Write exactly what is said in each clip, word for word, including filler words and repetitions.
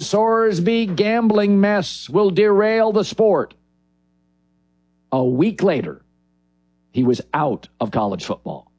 Sorsby gambling mess will derail the sport. A week later, he was out of college football.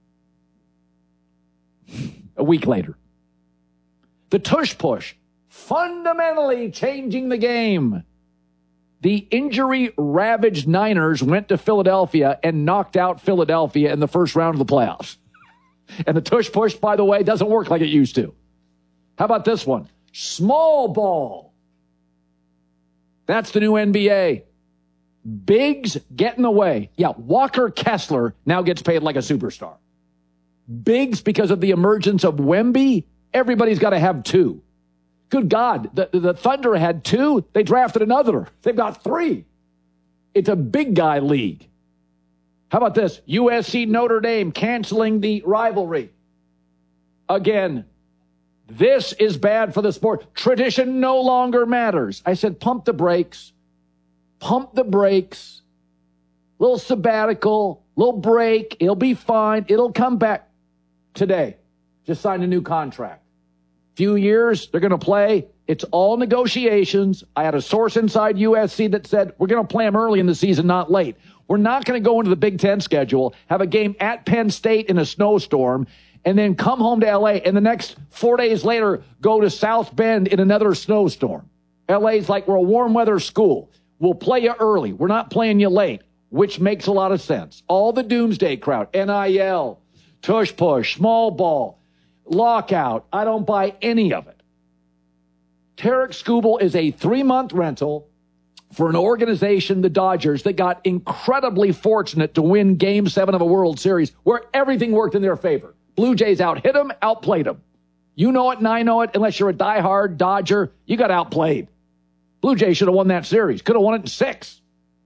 A week later. The tush push, fundamentally changing the game. The injury-ravaged Niners went to Philadelphia and knocked out Philadelphia in the first round of the playoffs. And the tush push, by the way, doesn't work like it used to. How about this one? Small ball. That's the new N B A. Bigs get in the way. Yeah, Walker Kessler now gets paid like a superstar. Bigs, because of the emergence of Wemby, everybody's got to have two. Good God, the, the Thunder had two. They drafted another. They've got three. It's a big guy league. How about this? U S C Notre Dame canceling the rivalry. Again, this is bad for the sport. Tradition no longer matters. I said, pump the brakes. Pump the brakes. Little sabbatical, little break. It'll be fine. It'll come back. Today, just signed a new contract. Few years, they're going to play. It's all negotiations. I had a source inside U S C that said, we're going to play them early in the season, not late. We're not going to go into the Big Ten schedule, have a game at Penn State in a snowstorm, and then come home to L A, and the next four days later go to South Bend in another snowstorm. L A's like, we're a warm weather school. We'll play you early. We're not playing you late, which makes a lot of sense. All the doomsday crowd, N I L, tush push, small ball, lockout. I don't buy any of it. Tarek Skubal is a three-month rental for an organization, the Dodgers, that got incredibly fortunate to win Game seven of a World Series where everything worked in their favor. Blue Jays out-hit them, outplayed them. You know it and I know it. Unless you're a diehard Dodger, you got outplayed. Blue Jays should have won that series. Could have won it in six.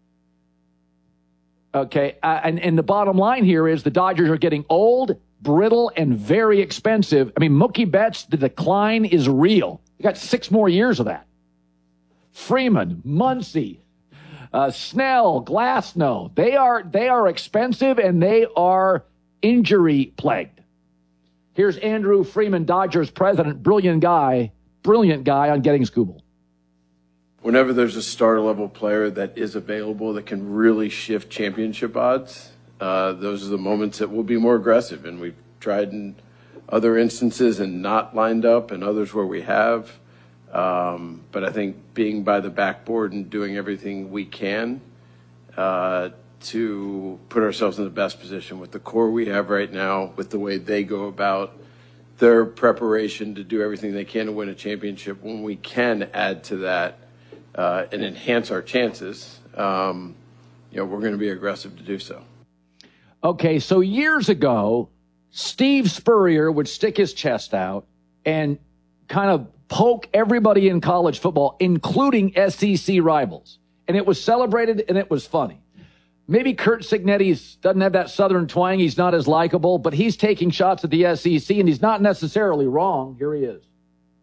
Okay, uh, and, and the bottom line here is the Dodgers are getting old, brittle, and very expensive. I mean, Mookie Betts, the decline is real. You got six more years of that. Freeman, Muncy, uh, Snell, Glasnow, they are they are expensive and they are injury plagued. Here's Andrew Freeman, Dodgers president, brilliant guy, brilliant guy on getting Skubal. Whenever there's a starter level player that is available that can really shift championship odds, uh, those are the moments that we'll be more aggressive. And we've tried in other instances and not lined up, and others where we have. Um, but I think being by the backboard and doing everything we can uh, to put ourselves in the best position with the core we have right now, with the way they go about their preparation to do everything they can to win a championship, when we can add to that uh, and enhance our chances, um, you know, we're going to be aggressive to do so. Okay, so years ago, Steve Spurrier would stick his chest out and kind of poke everybody in college football, including S E C rivals. And it was celebrated and it was funny. Maybe Curt Cignetti doesn't have that Southern twang. He's not as likable, but he's taking shots at the S E C, and he's not necessarily wrong. Here he is.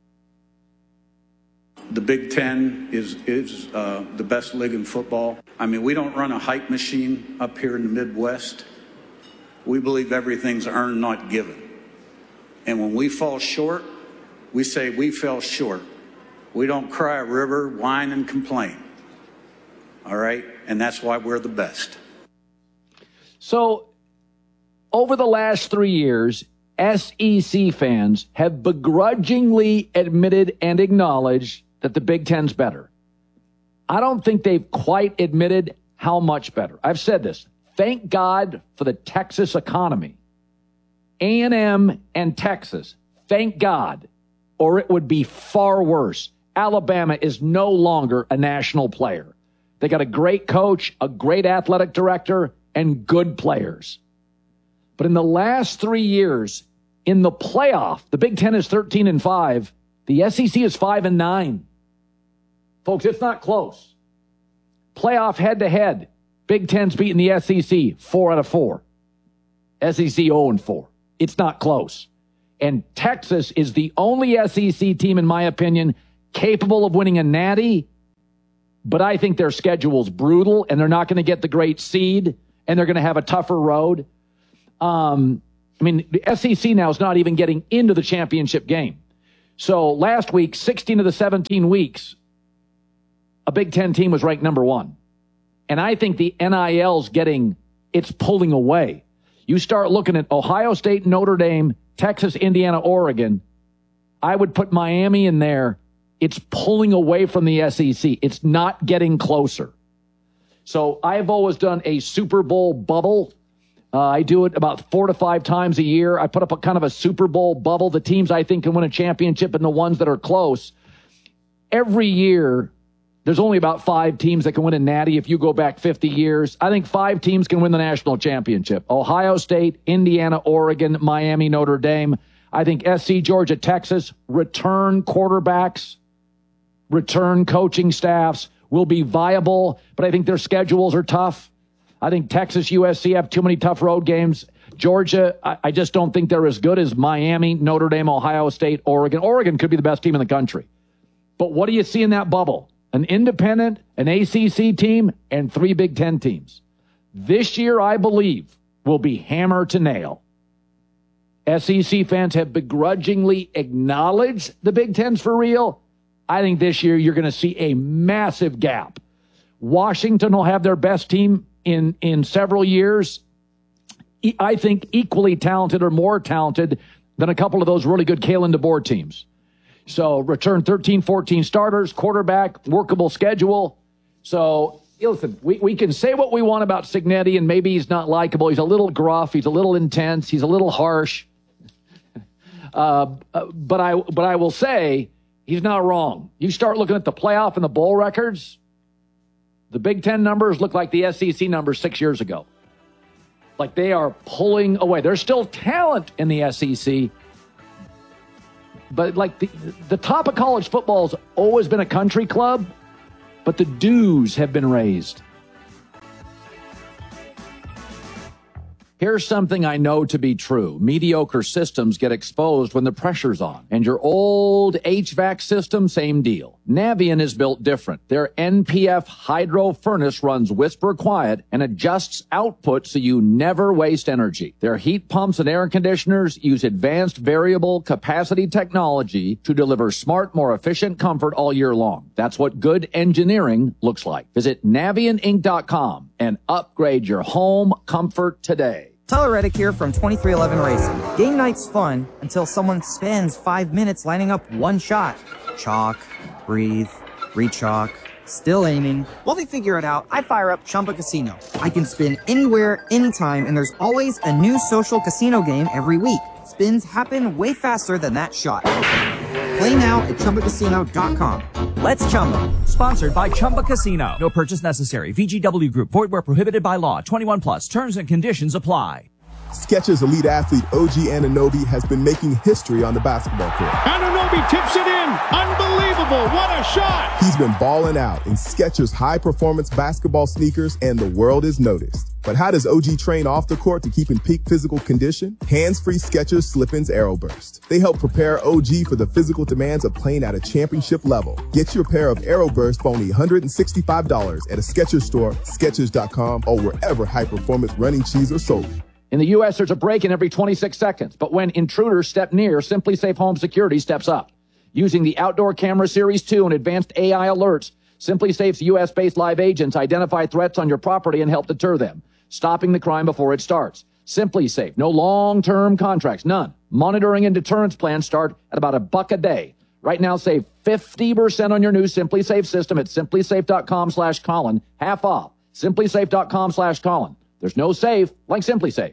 The Big Ten is, is uh, the best league in football. I mean, we don't run a hype machine up here in the Midwest. We believe everything's earned, not given. And when we fall short, we say we fell short. We don't cry a river, whine, and complain. All right? And that's why we're the best. So, over the last three years, S E C fans have begrudgingly admitted and acknowledged that the Big Ten's better. I don't think they've quite admitted how much better. I've said this. Thank God for the Texas economy. A and M and Texas, thank God, or it would be far worse. Alabama is no longer a national player. They got a great coach, a great athletic director, and good players. But in the last three years, in the playoff, the Big Ten is thirteen and five. The S E C is five and nine. Folks, it's not close. Playoff head-to-head. Big Ten's beating the S E C four out of four. S E C oh and four. It's not close. And Texas is the only S E C team, in my opinion, capable of winning a natty. But I think their schedule's brutal, and they're not going to get the great seed, and they're going to have a tougher road. Um, I mean, the S E C now is not even getting into the championship game. So last week, sixteen of the seventeen weeks, a Big Ten team was ranked number one. And I think the N I L's getting, it's pulling away. You start looking at Ohio State, Notre Dame, Texas, Indiana, Oregon. I would put Miami in there. It's pulling away from the S E C. It's not getting closer. So I've always done a Super Bowl bubble. Uh, I do it about four to five times a year. I put up a kind of a Super Bowl bubble, the teams I think can win a championship and the ones that are close. Every year, there's only about five teams that can win a natty if you go back fifty years. I think five teams can win the national championship. Ohio State, Indiana, Oregon, Miami, Notre Dame. I think S C, Georgia, Texas, return quarterbacks, return coaching staffs will be viable, but I think their schedules are tough. I think Texas, U S C have too many tough road games. Georgia, I, I just don't think they're as good as Miami, Notre Dame, Ohio State, Oregon. Oregon could be the best team in the country. But what do you see in that bubble? An independent, an A C C team, and three Big Ten teams. This year, I believe, will be hammer to nail. S E C fans have begrudgingly acknowledged the Big Ten's for real. I think this year you're going to see a massive gap. Washington will have their best team in, in several years. I think equally talented or more talented than a couple of those really good Kalen DeBoer teams. So return thirteen, fourteen starters, quarterback, workable schedule. So listen, we, we can say what we want about Cignetti, and maybe he's not likable. He's a little gruff. He's a little intense. He's a little harsh. Uh, but I but I will say he's not wrong. You start looking at the playoff and the bowl records, the Big Ten numbers look like the S E C numbers six years ago. Like they are pulling away. There's still talent in the S E C, but like the, the top of college football has always been a country club, but the dues have been raised. Here's something I know to be true. Mediocre systems get exposed when the pressure's on. And your old H V A C system, same deal. Navien is built different. Their N P F hydro furnace runs whisper quiet and adjusts output so you never waste energy. Their heat pumps and air conditioners use advanced variable capacity technology to deliver smart, more efficient comfort all year long. That's what good engineering looks like. Visit Navien Inc dot com and upgrade your home comfort today. Tyler Reddick here from twenty-three eleven Racing. Game night's fun until someone spends five minutes lining up one shot. Chalk, breathe, re-chalk, still aiming. While they figure it out, I fire up Chumba Casino. I can spin anywhere, anytime, and there's always a new social casino game every week. Spins happen way faster than that shot. Play now at Chumba Casino dot com. Let's Chumba. Sponsored by Chumba Casino. No purchase necessary. V G W Group. Void where prohibited by law. twenty-one plus. Terms and conditions apply. Skechers elite athlete O G Anunoby has been making history on the basketball court. Anunoby tips it in. Unbelievable. What a shot. He's been balling out in Skechers high-performance basketball sneakers, and the world is noticed. But how does O G train off the court to keep in peak physical condition? Hands-free Skechers Slip-ins Aeroburst. They help prepare O G for the physical demands of playing at a championship level. Get your pair of Aeroburst for only one hundred sixty-five dollars at a Skechers store, Skechers dot com, or wherever high-performance running shoes are sold. In the U S, there's a break-in every twenty-six seconds. But when intruders step near, Simply Safe Home Security steps up. Using the Outdoor Camera Series two and advanced A I alerts, Simply Safe's U S-based live agents identify threats on your property and help deter them, stopping the crime before it starts. Simply Safe. No long-term contracts. None. Monitoring and deterrence plans start at about a buck a day. Right now, save fifty percent on your new Simply Safe system at simply safe dot com slash Colin. Half off. simply safe dot com slash Colin. There's no safe like Simply Safe.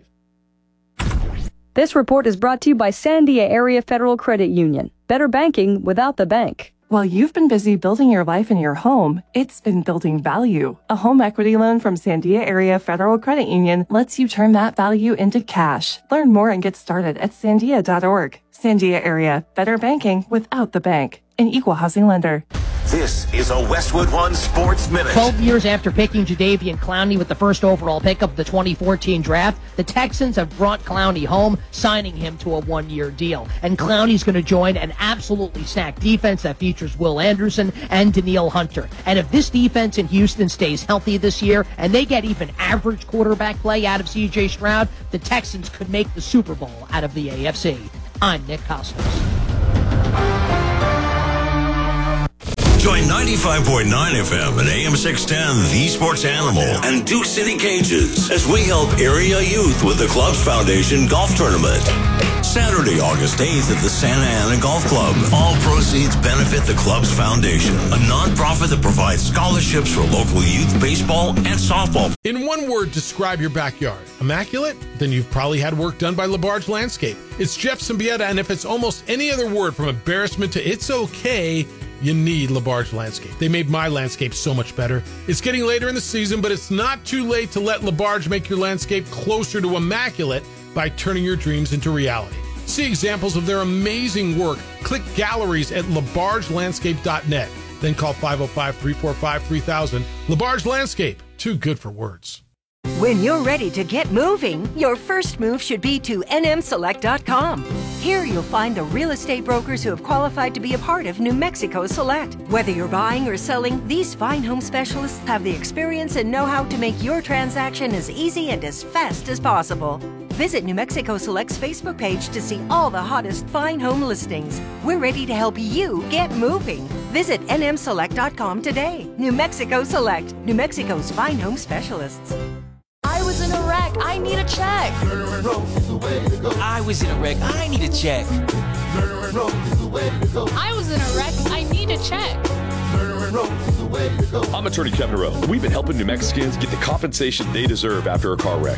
This report is brought to you by Sandia Area Federal Credit Union. Better banking without the bank. While you've been busy building your life in your home, it's been building value. A home equity loan from Sandia Area Federal Credit Union lets you turn that value into cash. Learn more and get started at sandia dot org. Sandia Area, better banking without the bank. An equal housing lender. This is a Westwood One Sports Minute. Twelve years after picking Jadeveon Clowney with the first overall pick of the twenty fourteen draft, the Texans have brought Clowney home, signing him to a one-year deal. And Clowney's going to join an absolutely stacked defense that features Will Anderson and Danielle Hunter. And if this defense in Houston stays healthy this year, and they get even average quarterback play out of C J Stroud, the Texans could make the Super Bowl out of the A F C. I'm Nick Costos. Join ninety-five point nine F M and A M six ten, The Sports Animal, and Duke City Cages as we help area youth with the club's Foundation Golf Tournament. Saturday, August eighth at the Santa Ana Golf Club. All proceeds benefit the club's foundation, a nonprofit that provides scholarships for local youth baseball and softball. In one word, describe your backyard. Immaculate? Then you've probably had work done by LaBarge Landscape. It's Jeff Symbieta, and if it's almost any other word from embarrassment to it's okay, you need LaBarge Landscape. They made my landscape so much better. It's getting later in the season, but it's not too late to let LaBarge make your landscape closer to immaculate by turning your dreams into reality. See examples of their amazing work. Click galleries at labarge landscape dot net. Then call five oh five, three four five, three thousand. LaBarge Landscape, too good for words. When you're ready to get moving, your first move should be to N M select dot com. Here you'll find the real estate brokers who have qualified to be a part of New Mexico Select. Whether you're buying or selling, these fine home specialists have the experience and know-how to make your transaction as easy and as fast as possible. Visit New Mexico Select's Facebook page to see all the hottest fine home listings. We're ready to help you get moving. Visit N M select dot com today. New Mexico Select, New Mexico's fine home specialists. I was in a wreck. I need a check. I was in a wreck. I need a check. I was in a wreck. I need a check. I'm attorney Kevin Rowe. We've been helping New Mexicans get the compensation they deserve after a car wreck.